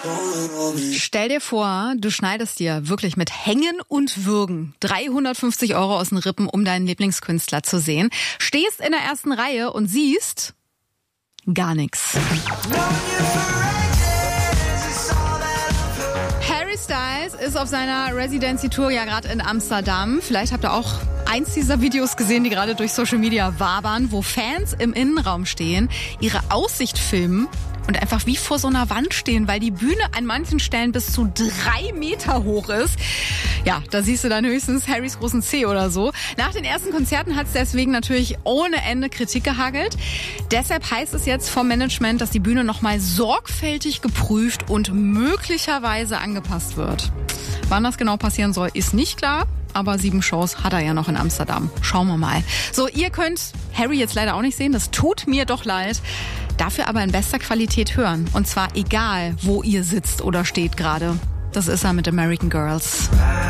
Stell dir vor, du schneidest dir wirklich mit Hängen und Würgen 350 € aus den Rippen, um deinen Lieblingskünstler zu sehen. Stehst in der ersten Reihe und siehst gar nichts. Harry Styles ist auf seiner Residency-Tour ja gerade in Amsterdam. Vielleicht habt ihr auch eins dieser Videos gesehen, die gerade durch Social Media wabern, wo Fans im Innenraum stehen, ihre Aussicht filmen und einfach wie vor so einer Wand stehen, weil die Bühne an manchen Stellen bis zu 3 Meter hoch ist. Ja, da siehst du dann höchstens Harrys großen C oder so. Nach den ersten Konzerten hat es deswegen natürlich ohne Ende Kritik gehagelt. Deshalb heißt es jetzt vom Management, dass die Bühne nochmal sorgfältig geprüft und möglicherweise angepasst wird. Wann das genau passieren soll, ist nicht klar. Aber 7 Shows hat er ja noch in Amsterdam. Schauen wir mal. So, ihr könnt Harry jetzt leider auch nicht sehen. Das tut mir doch leid. Dafür aber in bester Qualität hören. Und zwar egal, wo ihr sitzt oder steht gerade. Das ist er mit American Girls.